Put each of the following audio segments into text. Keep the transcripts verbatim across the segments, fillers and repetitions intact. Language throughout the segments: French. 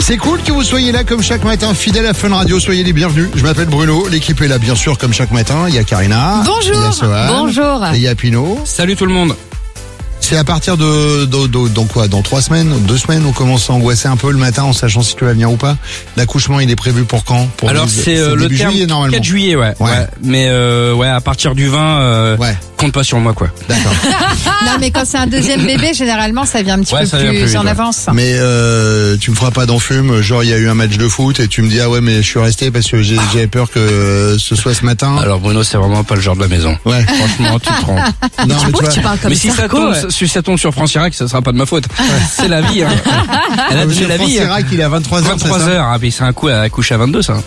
C'est cool que vous soyez là comme chaque matin, fidèle à Fun Radio, soyez les bienvenus. Je m'appelle Bruno, l'équipe est là bien sûr comme chaque matin. Il y a Karina. Bonjour. Il y a Sohan, Bonjour. Et il y a Pino. Salut tout le monde. C'est à partir de, de, de, dans quoi, dans trois semaines, deux semaines, on commence à angoisser un peu le matin en sachant si tu vas venir ou pas. L'accouchement, il est prévu pour quand? Pour Alors dix, c'est, euh, le début terme juillet, normalement. quatre juillet, ouais. Ouais. ouais. Mais euh, ouais, à partir du vingt, euh, Ouais. compte pas sur moi quoi. D'accord. Non, mais quand c'est un deuxième bébé, généralement, ça vient un petit Ouais, peu ça plus, vient plus vite, en ouais. avance. Mais euh, tu me feras pas d'enfume, genre il y a eu un match de foot et tu me dis ah ouais mais je suis resté parce que j'ai, j'avais peur que euh, ce soit ce matin. Alors Bruno, c'est vraiment pas le genre de la maison. Ouais. Franchement, tu te trompes. Non, mais tu vois, tu parles comme Mais si ça, Sarko, tombe, ouais. si ça tombe sur France Irak, ça sera pas de ma faute. C'est la vie. Hein. Elle a donné la vie. C'est vrai qu'il est à vingt-trois heures. vingt-trois heures. Ah, puis c'est un coup à coucher à vingt-deux, ça.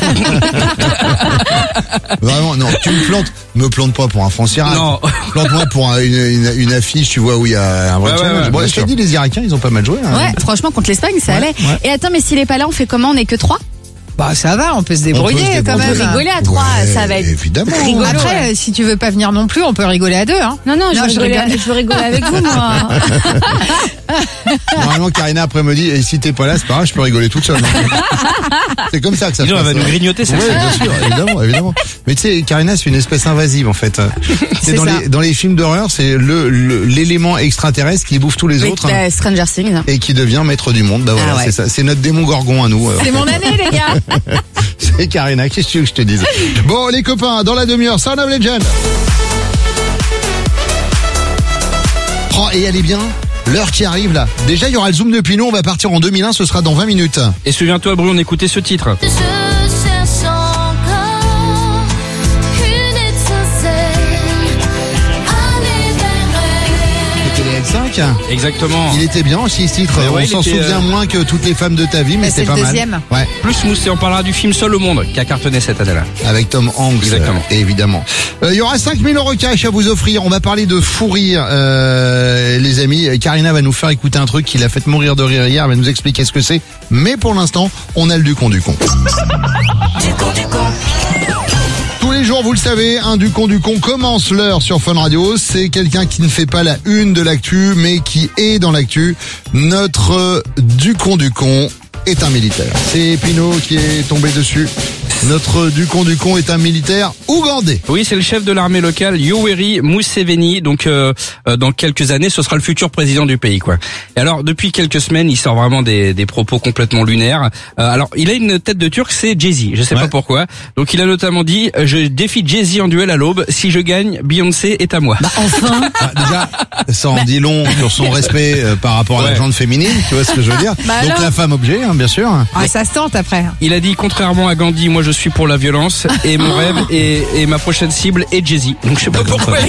Vraiment, non, tu me plantes, me plante pas pour un France Irak. Non. Plante-moi pour un- une, une, une affiche, tu vois, où il y a un vrai Ouais, ouais, challenge. ouais, bon, bien je t'ai sûr. dit, les Irakiens, ils ont pas mal joué. Hein. Ouais, franchement, contre l'Espagne, ça Ouais, allait. ouais. Et attends, mais s'il est pas là, on fait comment? On est que trois? Bah, ça va, on peut se débrouiller On peut se quand débrouiller. même. On peut rigoler à trois, Ouais, ça va être évidemment. rigolo. Après, euh, si tu veux pas venir non plus, on peut rigoler à deux, hein. Non, non, je, Non, veux je rigoler, rigole. je veux rigoler avec vous, moi. Normalement, Karina après me dit, et si t'es pas là, c'est pas grave, je peux rigoler toute seule. hein. C'est comme ça que ça se Dis donc, passe. elle va nous grignoter, Ouais, celle-ci. bien sûr, évidemment, évidemment. Mais tu sais, Karina, c'est une espèce invasive, en fait. C'est C'est dans ça. les, dans les films d'horreur, c'est le, le- l'élément extraterrestre qui bouffe tous les Oui, autres. bah, hein, Stranger Things. et qui devient maître du monde. Bah voilà, Ah ouais. c'est ça. C'est notre démon gorgon à nous. euh, C'est mon année, les gars. C'est Karina, qu'est-ce que tu veux que je te dise? Bon, les copains, dans la demi-heure, Son of Legend. Oh, et elle est bien. L'heure qui arrive là. Déjà, il y aura le zoom de Pinot. On va partir en deux mille un. Ce sera dans vingt minutes. Et souviens-toi, Bruno, on écoutait ce titre. Je cherche encore une étincelle, aller vers C'était les L cinq. Exactement. Il était bien aussi ce titre. Ouais, ouais, On il s'en était, souvient euh, moins que toutes les femmes de ta vie, mais Mais c'était c'est pas le mal. deuxième. Ouais. Plus nous, on parlera du film Seul au monde, qui a cartonné cette année-là. Avec Tom Hanks. Exactement. euh, évidemment. Euh, Il y aura cinq mille euros cash à vous offrir. On va parler de fou rire, euh, les amis. Karina va nous faire écouter un truc qui l'a fait mourir de rire hier. Elle va nous expliquer ce que c'est. Mais pour l'instant, on a le du con du con. Tous les jours, vous le savez, un du con du con commence l'heure sur Fun Radio. C'est quelqu'un qui ne fait pas la une de l'actu, mais qui est dans l'actu. Notre euh, du con du con est un militaire. C'est Pino qui est tombé dessus. Notre du con du con est un militaire ougandais. Oui, c'est le chef de l'armée locale, Yoweri Museveni. Donc, euh, euh, dans quelques années, ce sera le futur président du pays, quoi. Et alors, depuis quelques semaines, il sort vraiment des, des propos complètement lunaires. Euh, alors, il a une tête de Turc, c'est Jay-Z. Je sais Ouais. pas pourquoi. Donc, il a notamment dit euh, je défie Jay-Z en duel à l'aube. Si je gagne, Beyoncé est à moi. Enfin. Ah, déjà, ça en dit long sur son respect euh, par rapport à la Ouais. gente féminine, tu vois ce que je veux dire. Bah Donc alors. la femme objet, hein, bien sûr. Ah, ça se tente après. Il a dit contrairement à Gandhi, moi je suis pour la violence et mon rêve et, et ma prochaine cible est Jay-Z. Donc, je sais pas pourquoi.